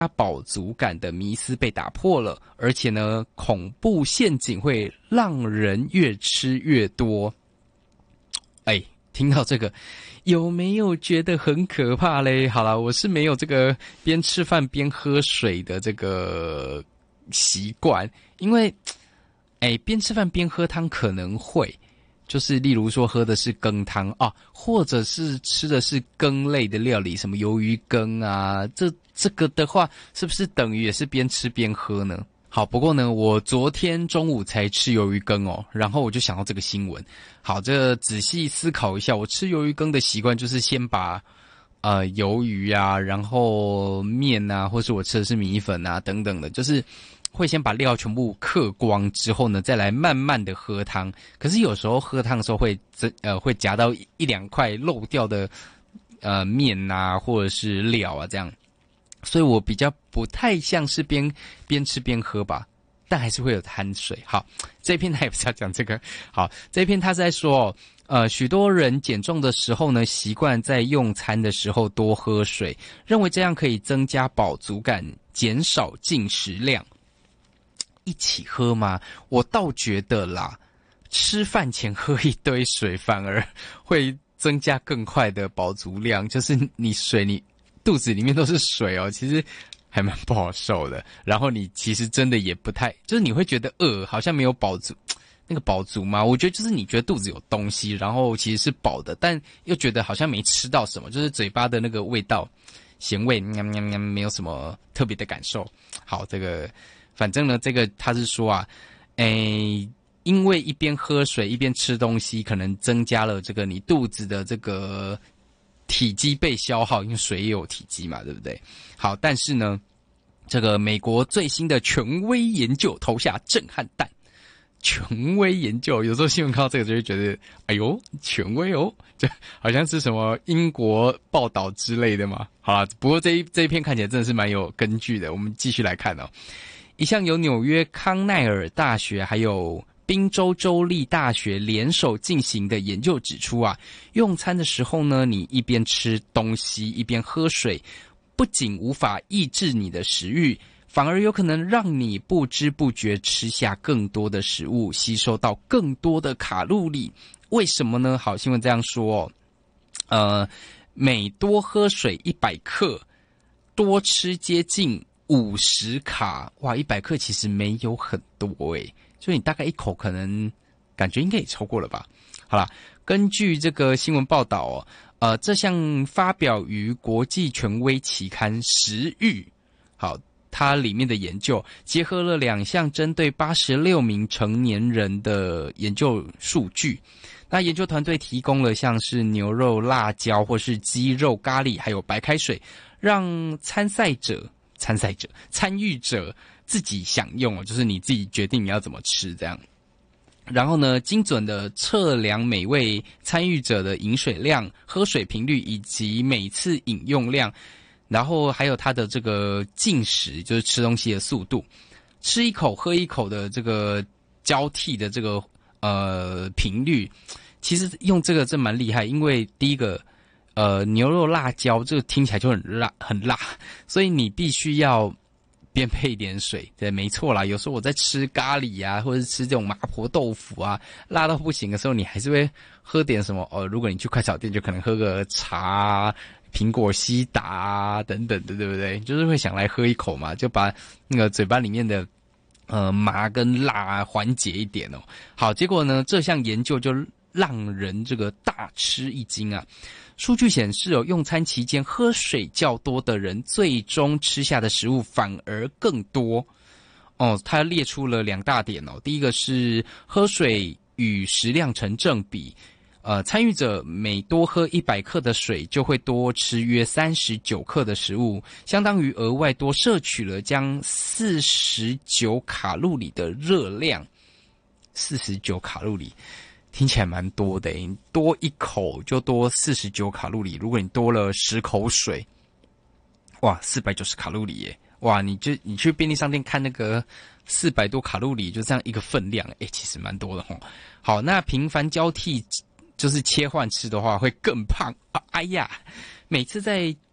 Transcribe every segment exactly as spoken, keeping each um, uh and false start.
饱足感的迷思被打破了，而且呢，恐怖陷阱会让人越吃越多。哎，听到这个，有没有觉得很可怕嘞？好啦，我是没有这个边吃饭边喝水的这个习惯，因为，哎，边吃饭边喝汤可能会。就是例如说喝的是羹汤啊，或者是吃的是羹类的料理，什么鱿鱼羹啊，这这个的话，是不是等于也是边吃边喝呢？好，不过呢，我昨天中午才吃鱿鱼羹哦，然后我就想到这个新闻。好，这仔细思考一下，我吃鱿鱼羹的习惯就是先把呃鱿鱼啊，然后面啊，或是我吃的是米粉啊等等的，就是会先把料全部嗑光之后呢，再来慢慢的喝汤。可是有时候喝汤的时候会呃会夹到一两块漏掉的呃面啊，或者是料啊这样，所以我比较不太像是边边吃边喝吧，但还是会有碳水。好，这一篇他也不是要讲这个。好，这一篇他是在说，呃，许多人减重的时候呢，习惯在用餐的时候多喝水，认为这样可以增加饱足感，减少进食量。一起喝吗？我倒觉得啦，吃饭前喝一堆水反而会增加更快的饱足量。就是你水你肚子里面都是水哦，其实还蛮不好受的。然后你其实真的也不太，就是你会觉得饿，好像没有饱足。那个饱足吗？我觉得就是你觉得肚子有东西，然后其实是饱的，但又觉得好像没吃到什么，就是嘴巴的那个味道，咸味，喵喵喵，没有什么特别的感受。好，这个。反正呢，这个他是说啊，诶，因为一边喝水一边吃东西，可能增加了这个你肚子的这个体积被消耗，因为水也有体积嘛，对不对？好，但是呢，这个美国最新的权威研究投下震撼弹。权威研究，有时候新闻看到这个就会觉得，哎呦，权威哦，就好像是什么英国报道之类的嘛。好啦，不过这一这一篇看起来真的是蛮有根据的，我们继续来看哦。一项由纽约康奈尔大学还有宾州州立大学联手进行的研究指出啊，用餐的时候呢，你一边吃东西一边喝水，不仅无法抑制你的食欲，反而有可能让你不知不觉吃下更多的食物，吸收到更多的卡路里。为什么呢？好，新闻这样说哦，呃，每多喝水一百克，多吃接近五十卡，哇，一百克其实没有很多诶，所以你大概一口可能感觉应该也超过了吧。好啦，根据这个新闻报道哦，呃，这项发表于国际权威期刊《食欲》，好，它里面的研究结合了两项针对八十六名成年人的研究数据。那研究团队提供了像是牛肉、辣椒或是鸡肉、咖喱，还有白开水，让参赛者。参赛者、参与者自己享用哦，就是你自己决定你要怎么吃这样。然后呢，精准的测量每位参与者的饮水量、喝水频率以及每次饮用量，然后还有他的这个进食，就是吃东西的速度，吃一口喝一口的这个交替的这个呃频率，其实用这个真蛮厉害，因为第一个。呃，牛肉辣椒这个听起来就很辣，很辣，所以你必须要边配一点水。对，没错啦。有时候我在吃咖喱啊，或者是吃这种麻婆豆腐啊，辣到不行的时候，你还是会喝点什么。呃，如果你去快炒店，就可能喝个茶啊、苹果西打啊等等的，对不对？就是会想来喝一口嘛，就把那个嘴巴里面的呃麻跟辣缓解一点哦。好，结果呢，这项研究就让人这个大吃一惊啊。数据显示哦，用餐期间喝水较多的人，最终吃下的食物反而更多。哦，他列出了两大点哦。第一个是喝水与食量成正比，呃，参与者每多喝一百克的水，就会多吃约三十九克的食物，相当于额外多摄取了将四十九卡路里的热量。四十九卡路里。听起来蛮多的，你多一口就多四十九卡路里。如果你多了十口水，哇，四百九十卡路里耶！哇，你就你去便利商店看那个四百多卡路里，就这样一个分量，哎，其实蛮多的吼。好，那频繁交替就是切换吃的话，会更胖啊！哎呀，每次在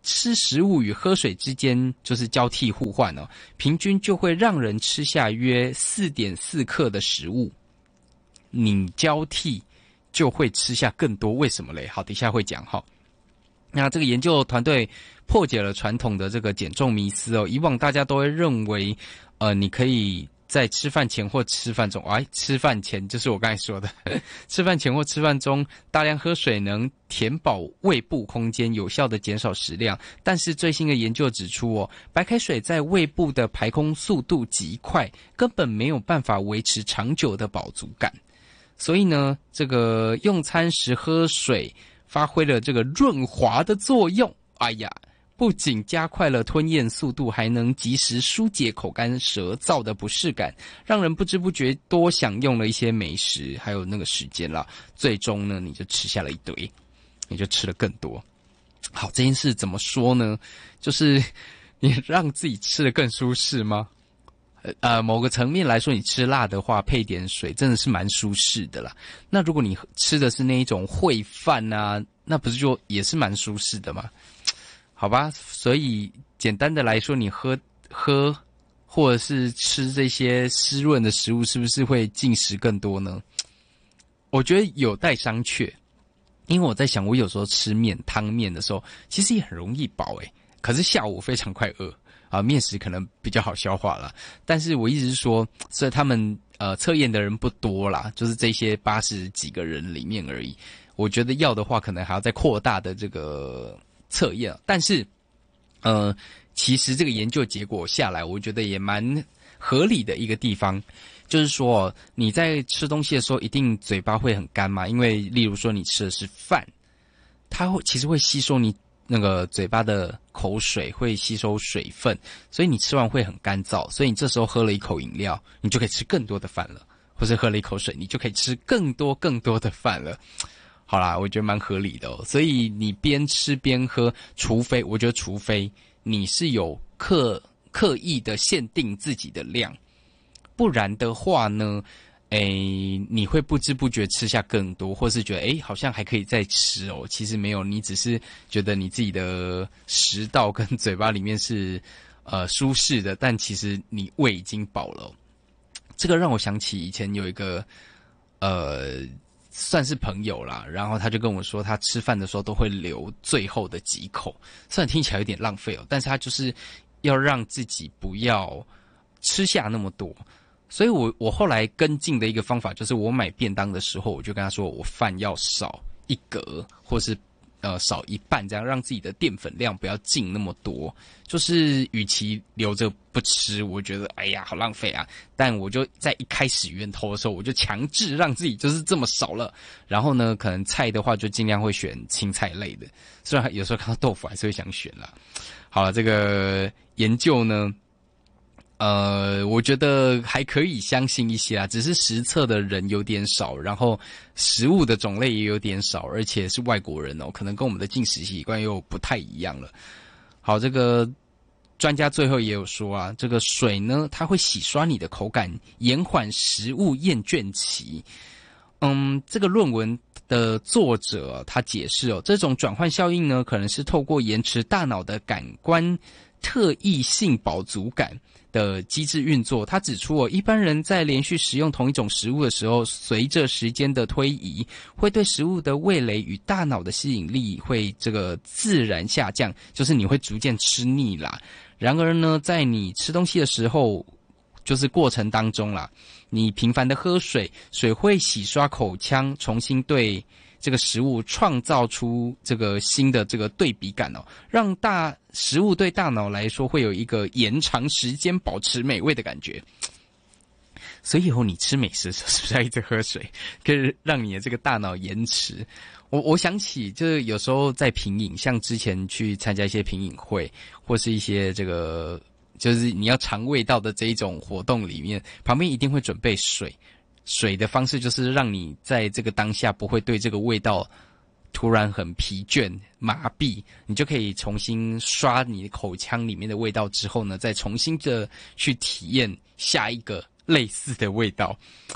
吃食物与喝水之间就是交替互换哦，平均就会让人吃下约 四点四 克的食物。你交替就会吃下更多，为什么嘞？好，等一下会讲哈。那这个研究团队破解了传统的这个减重迷思哦，以往大家都会认为，呃，你可以在吃饭前或吃饭中，哎，吃饭前就是我刚才说的，吃饭前或吃饭中大量喝水能填饱胃部空间，有效的减少食量。但是最新的研究指出哦，白开水在胃部的排空速度极快，根本没有办法维持长久的饱足感。所以呢，这个用餐时喝水发挥了这个润滑的作用。哎呀，不仅加快了吞咽速度，还能及时疏解口干舌燥的不适感，让人不知不觉多享用了一些美食，还有那个时间啦。最终呢，你就吃下了一堆，你就吃了更多。好，这件事怎么说呢？就是你让自己吃得更舒适吗？呃，某个层面来说，你吃辣的话，配点水真的是蛮舒适的啦。那如果你吃的是那一种烩饭啊，那不是就也是蛮舒适的吗？好吧，所以简单的来说，你喝喝或者是吃这些湿润的食物，是不是会进食更多呢？我觉得有待商榷，因为我在想，我有时候吃面汤面的时候，其实也很容易饱诶，可是下午非常快饿。啊，面食可能比较好消化啦，但是我一直是说，所以他们呃测验的人不多啦，就是这些八十几个人里面而已。我觉得要的话，可能还要再扩大的这个测验。但是，呃，其实这个研究结果下来，我觉得也蛮合理的一个地方，就是说你在吃东西的时候，一定嘴巴会很干嘛，因为例如说你吃的是饭，它会其实会吸收你那个嘴巴的口水，会吸收水分，所以你吃完会很干燥，所以你这时候喝了一口饮料，你就可以吃更多的饭了，或是喝了一口水，你就可以吃更多更多的饭了。好啦，我觉得蛮合理的哦。所以你边吃边喝，除非我觉得除非你是有刻刻意的限定自己的量，不然的话呢，诶，你会不知不觉吃下更多，或是觉得诶好像还可以再吃哦，其实没有，你只是觉得你自己的食道跟嘴巴里面是呃舒适的，但其实你胃已经饱了哦。这个让我想起以前有一个呃算是朋友啦，然后他就跟我说，他吃饭的时候都会留最后的几口，虽然听起来有点浪费哦，但是他就是要让自己不要吃下那么多。所以我我后来跟进的一个方法就是，我买便当的时候，我就跟他说，我饭要少一格，或是呃少一半，这样让自己的淀粉量不要进那么多。就是与其留着不吃，我觉得哎呀好浪费啊。但我就在一开始源头的时候，我就强制让自己就是这么少了。然后呢，可能菜的话就尽量会选青菜类的，虽然有时候看到豆腐还是会想选啦。好了，这个研究呢，呃，我觉得还可以相信一些啦，只是实测的人有点少，然后食物的种类也有点少，而且是外国人哦，可能跟我们的进食习惯又不太一样了。好，这个专家最后也有说啊，这个水呢，它会洗刷你的口感，延缓食物厌倦期。嗯，这个论文的作者他解释哦，这种转换效应呢，可能是透过延迟大脑的感官特异性饱足感的机制运作。他指出哦，一般人在连续食用同一种食物的时候，随着时间的推移，会对食物的味蕾与大脑的吸引力会这个自然下降，就是你会逐渐吃腻啦。然而呢，在你吃东西的时候，就是过程当中啦，你频繁的喝水，水会洗刷口腔，重新对这个食物创造出这个新的这个对比感哦，让大食物对大脑来说会有一个延长时间保持美味的感觉。所以以后你吃美食的时候，是不是要一直喝水，可以让你的这个大脑延迟？我我想起，就是有时候在品饮，像之前去参加一些品饮会，或是一些这个就是你要尝味道的这一种活动里面，旁边一定会准备水。水的方式就是让你在这个当下不会对这个味道突然很疲倦麻痹，你就可以重新刷你的口腔里面的味道之后呢，再重新的去体验下一个类似的味道。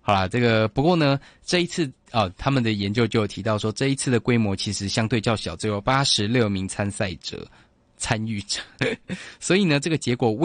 好啦，这个不过呢，这一次哦，他们的研究就有提到说，这一次的规模其实相对较小，只有八十六名参赛者参与者，所以呢，这个结果